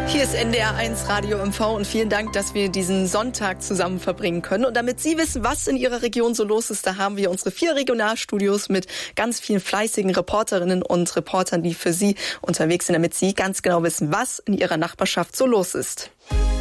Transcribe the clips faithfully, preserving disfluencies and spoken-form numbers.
Hier ist N D R eins Radio M V und vielen Dank, dass wir diesen Sonntag zusammen verbringen können. Und damit Sie wissen, was in Ihrer Region so los ist, da haben wir unsere vier Regionalstudios mit ganz vielen fleißigen Reporterinnen und Reportern, die für Sie unterwegs sind, damit Sie ganz genau wissen, was in Ihrer Nachbarschaft so los ist.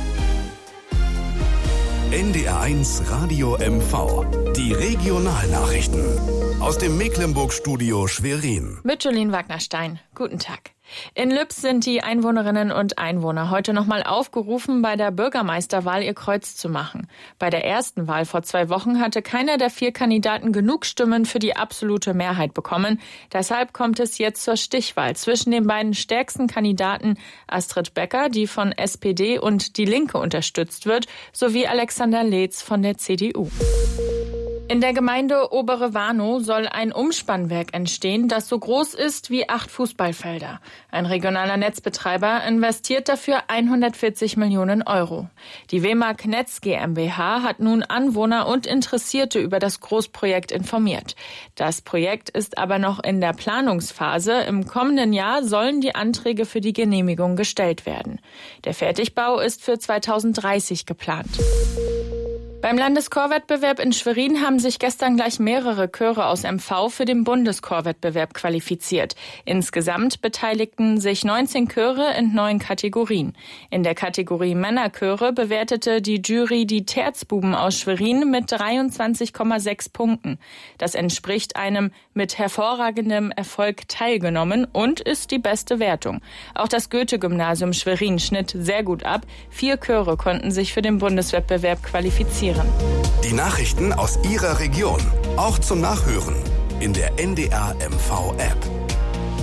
N D R eins Radio M V. Die Regionalnachrichten aus dem Mecklenburg-Studio Schwerin. Mit Jolene Wagnerstein. Guten Tag. In Lübs sind die Einwohnerinnen und Einwohner heute nochmal aufgerufen, bei der Bürgermeisterwahl ihr Kreuz zu machen. Bei der ersten Wahl vor zwei Wochen hatte keiner der vier Kandidaten genug Stimmen für die absolute Mehrheit bekommen. Deshalb kommt es jetzt zur Stichwahl zwischen den beiden stärksten Kandidaten Astrid Becker, die von S P D und Die Linke unterstützt wird, sowie Alexander Leetz von der C D U. In der Gemeinde Obere Warnow soll ein Umspannwerk entstehen, das so groß ist wie acht Fußballfelder. Ein regionaler Netzbetreiber investiert dafür hundertvierzig Millionen Euro. Die W-Mark Netz GmbH hat nun Anwohner und Interessierte über das Großprojekt informiert. Das Projekt ist aber noch in der Planungsphase. Im kommenden Jahr sollen die Anträge für die Genehmigung gestellt werden. Der Fertigbau ist für zweitausenddreißig geplant. Beim Landeschorwettbewerb in Schwerin haben sich gestern gleich mehrere Chöre aus M V für den Bundeschorwettbewerb qualifiziert. Insgesamt beteiligten sich neunzehn Chöre in neun Kategorien. In der Kategorie Männerchöre bewertete die Jury die Terzbuben aus Schwerin mit dreiundzwanzig Komma sechs Punkten. Das entspricht einem mit hervorragendem Erfolg teilgenommen und ist die beste Wertung. Auch das Goethe-Gymnasium Schwerin schnitt sehr gut ab. Vier Chöre konnten sich für den Bundeswettbewerb qualifizieren. Die Nachrichten aus Ihrer Region, auch zum Nachhören in der N D R M V App.